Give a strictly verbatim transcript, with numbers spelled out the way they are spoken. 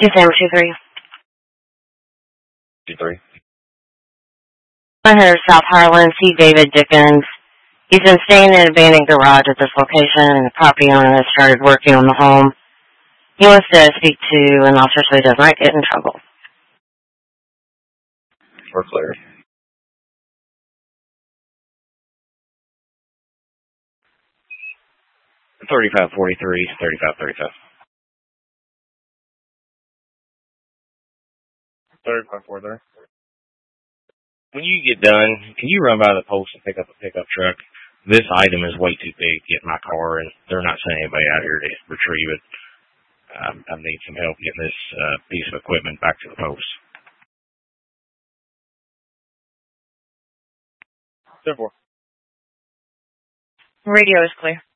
Two Sam two three. Two three. I heard South Harlan, see David Dickens. He's been staying in an abandoned garage at this location, and the property owner has started working on the home. He wants to speak to an officer so he does not get in trouble. We're clear. thirty-five forty-three, thirty-five thirty-five. thirty-five forty-three. When you get done, can you run by the post and pick up a pickup truck? This item is way too big to get in my car, and they're not sending anybody out here to retrieve it. Um, I need some help getting this uh, piece of equipment back to the post. ten four. Radio is clear.